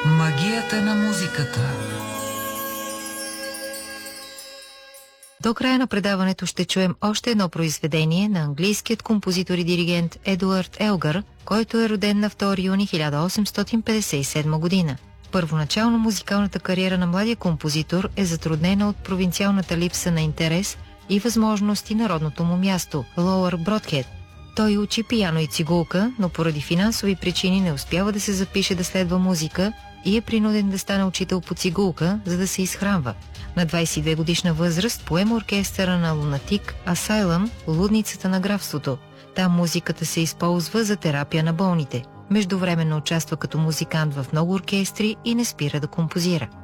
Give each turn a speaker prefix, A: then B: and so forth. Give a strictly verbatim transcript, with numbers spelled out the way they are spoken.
A: Магията на музиката.
B: До края на предаването ще чуем още едно произведение на английският композитор и диригент Едуард Елгър, който е роден на втори юни хиляда осемстотин петдесет и седма година. Първоначално музикалната кариера на младия композитор е затруднена от провинциалната липса на интерес и възможности на родното му място – Лоуър Бродхед. Той учи пияно и цигулка, но поради финансови причини не успява да се запише да следва музика и е принуден да стане учител по цигулка, за да се изхранва. На двадесет и две годишна възраст поема оркестъра на Лунатик Асайлъм, лудницата на графството. Там музиката се използва за терапия на болните. Междувременно участва като музикант в много оркестри и не спира да композира.